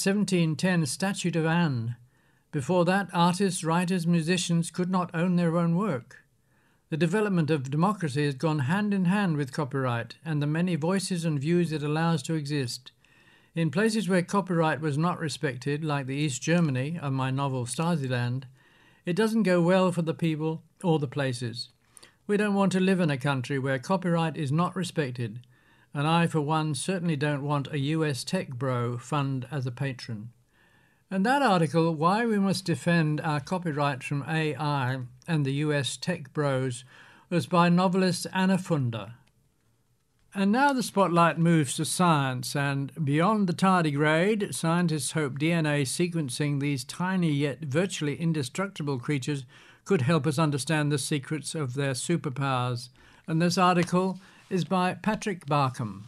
1710 Statute of Anne. Before that, artists, writers, musicians could not own their own work. The development of democracy has gone hand in hand with copyright and the many voices and views it allows to exist. In places where copyright was not respected, like the East Germany of my novel Stasiland, it doesn't go well for the people or the places. We don't want to live in a country where copyright is not respected, and I, for one, certainly don't want a US tech bro fund as a patron. And that article, Why We Must Defend Our Copyright from AI and the US Tech Bros, was by novelist Anna Funder. And now the spotlight moves to science, and beyond the tardigrade, scientists hope DNA sequencing these tiny yet virtually indestructible creatures could help us understand the secrets of their superpowers. And this article is by Patrick Barkham.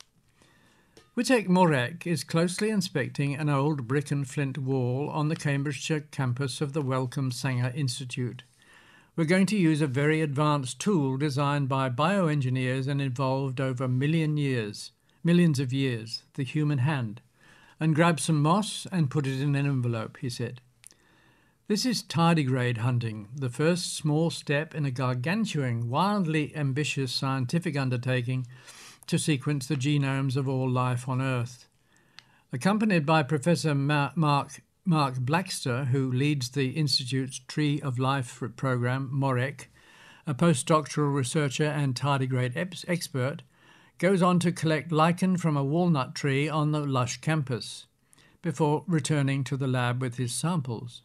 Wittek Morek is closely inspecting an old brick and flint wall on the Cambridgeshire campus of the Wellcome Sanger Institute. We're going to use a very advanced tool designed by bioengineers and evolved over millions of years, the human hand, and grab some moss and put it in an envelope, he said. This is tardigrade hunting, the first small step in a gargantuan, wildly ambitious scientific undertaking to sequence the genomes of all life on Earth. Accompanied by Professor Mark Blackster, who leads the Institute's Tree of Life program, Morek, a postdoctoral researcher and tardigrade expert, goes on to collect lichen from a walnut tree on the lush campus, before returning to the lab with his samples.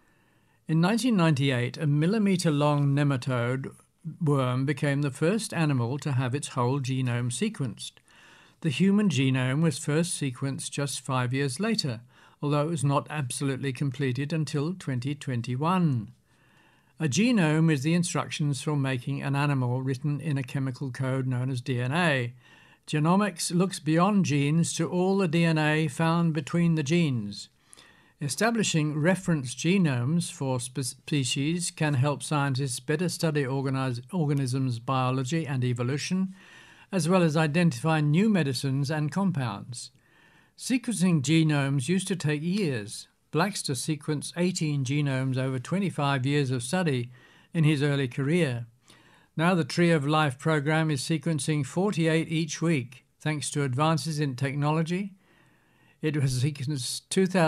In 1998, a millimetre-long nematode worm became the first animal to have its whole genome sequenced. The human genome was first sequenced just 5 years later, although it was not absolutely completed until 2021. A genome is the instructions for making an animal written in a chemical code known as DNA. Genomics looks beyond genes to all the DNA found between the genes. Establishing reference genomes for species can help scientists better study organisms' biology and evolution, as well as identify new medicines and compounds. Sequencing genomes used to take years. Blackster sequenced 18 genomes over 25 years of study in his early career. Now the Tree of Life program is sequencing 48 each week, thanks to advances in technology. It has sequenced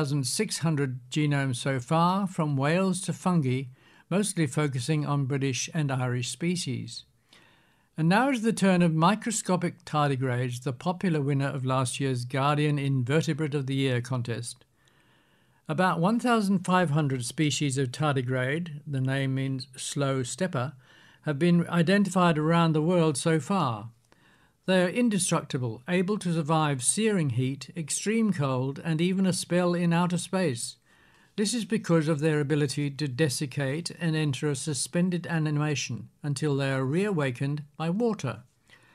2,600 genomes so far, from whales to fungi, mostly focusing on British and Irish species. And now is the turn of microscopic tardigrades, the popular winner of last year's Guardian Invertebrate of the Year contest. About 1,500 species of tardigrade, the name means slow stepper, have been identified around the world so far. They are indestructible, able to survive searing heat, extreme cold, and even a spell in outer space. This is because of their ability to desiccate and enter a suspended animation until they are reawakened by water.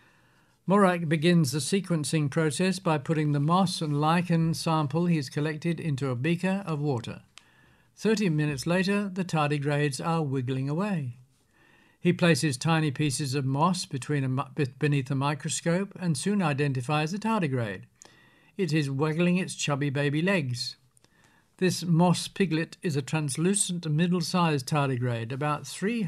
Morek begins the sequencing process by putting the moss and lichen sample he's collected into a beaker of water. 30 minutes later, the tardigrades are wiggling away. He places tiny pieces of moss beneath a microscope and soon identifies the tardigrade. It is waggling its chubby baby legs. This moss piglet is a translucent middle-sized tardigrade, about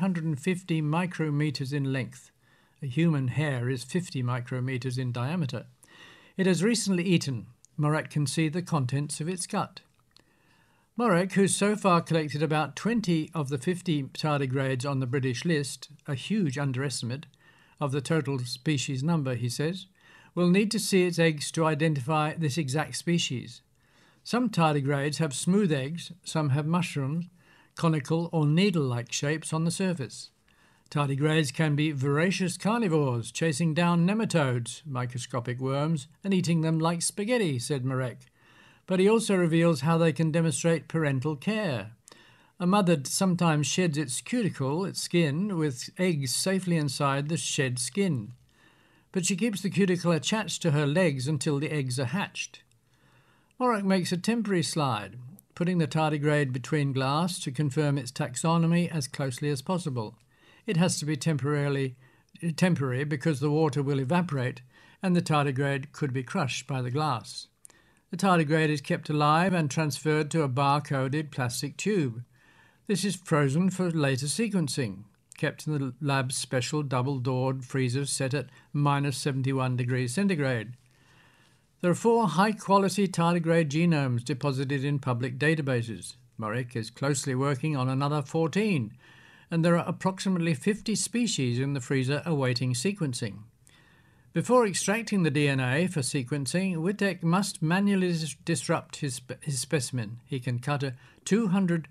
350 micrometers in length. A human hair is 50 micrometers in diameter. It has recently eaten. Morek can see the contents of its gut. Morek, who's so far collected about 20 of the 50 tardigrades on the British list, a huge underestimate of the total species number, he says, will need to see its eggs to identify this exact species. Some tardigrades have smooth eggs, some have mushrooms, conical or needle-like shapes on the surface. Tardigrades can be voracious carnivores, chasing down nematodes, microscopic worms, and eating them like spaghetti, said Morek. But he also reveals how they can demonstrate parental care. A mother sometimes sheds its cuticle, its skin, with eggs safely inside the shed skin. But she keeps the cuticle attached to her legs until the eggs are hatched. Morek makes a temporary slide, putting the tardigrade between glass to confirm its taxonomy as closely as possible. It has to be temporary because the water will evaporate and the tardigrade could be crushed by the glass. The tardigrade is kept alive and transferred to a bar-coded plastic tube. This is frozen for later sequencing, kept in the lab's special double-doored freezers set at minus 71 degrees centigrade. There are 4 high-quality tardigrade genomes deposited in public databases. Morek is closely working on another 14, and there are approximately 50 species in the freezer awaiting sequencing. Before extracting the DNA for sequencing, Wittek must manually disrupt his specimen. He can cut a 200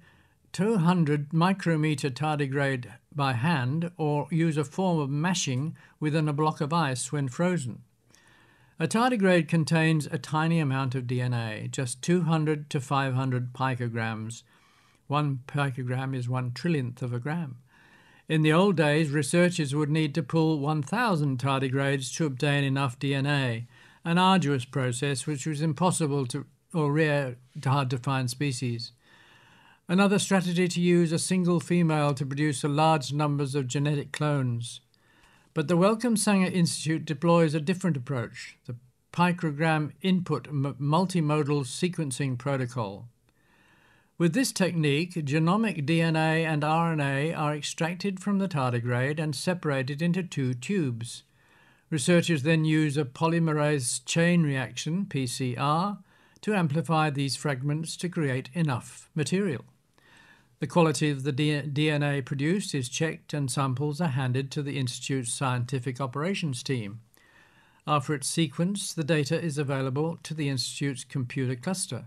micrometer tardigrade by hand or use a form of mashing within a block of ice when frozen. A tardigrade contains a tiny amount of DNA, just 200 to 500 picograms. 1 picogram is 1/trillionth of a gram. In the old days, researchers would need to pull 1,000 tardigrades to obtain enough DNA, an arduous process which was impossible or rare to hard-to-find species. Another strategy to use a single female to produce large numbers of genetic clones. But the Wellcome Sanger Institute deploys a different approach, the picogram input multimodal sequencing protocol. With this technique, genomic DNA and RNA are extracted from the tardigrade and separated into 2 tubes. Researchers then use a polymerase chain reaction, PCR, to amplify these fragments to create enough material. The quality of the DNA produced is checked and samples are handed to the Institute's scientific operations team. After it's sequenced, the data is available to the Institute's computer cluster.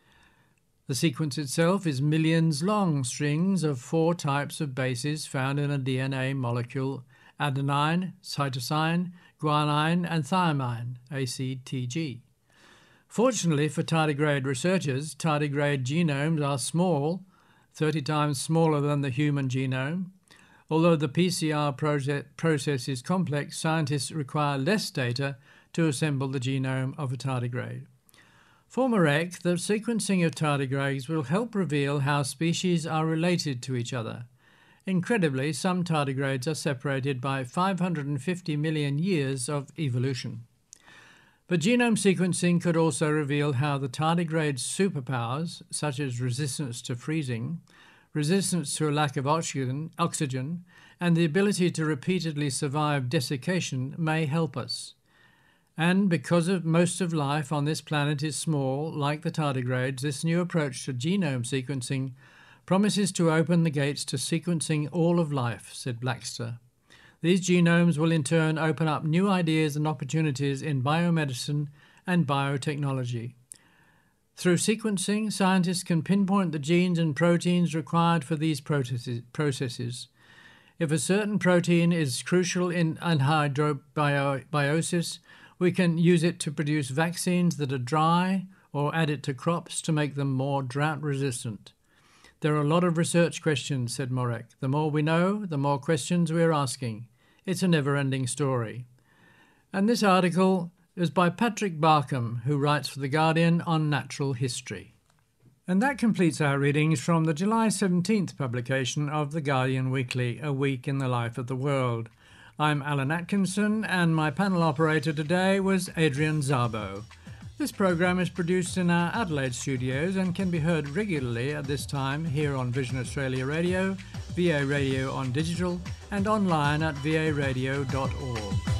The sequence itself is millions-long strings of 4 types of bases found in a DNA molecule: adenine, cytosine, guanine, and thymine, ACTG. Fortunately for tardigrade researchers, tardigrade genomes are small, 30 times smaller than the human genome. Although the PCR process is complex, scientists require less data to assemble the genome of a tardigrade. For Morek, the sequencing of tardigrades will help reveal how species are related to each other. Incredibly, some tardigrades are separated by 550 million years of evolution. But genome sequencing could also reveal how the tardigrade's superpowers, such as resistance to freezing, resistance to a lack of oxygen, and the ability to repeatedly survive desiccation may help us. And because most of life on this planet is small, like the tardigrades, this new approach to genome sequencing promises to open the gates to sequencing all of life, said Blackster. These genomes will in turn open up new ideas and opportunities in biomedicine and biotechnology. Through sequencing, scientists can pinpoint the genes and proteins required for these processes. If a certain protein is crucial in anhydrobiosis, we can use it to produce vaccines that are dry or add it to crops to make them more drought resistant. There are a lot of research questions, said Morek. The more we know, the more questions we're asking. It's a never-ending story. And this article is by Patrick Barkham, who writes for The Guardian on natural history. And that completes our readings from the July 17th publication of The Guardian Weekly, A Week in the Life of the World. I'm Alan Atkinson, and my panel operator today was Adrian Szabo. This program is produced in our Adelaide studios and can be heard regularly at this time here on Vision Australia Radio, VA Radio on digital, and online at varadio.org.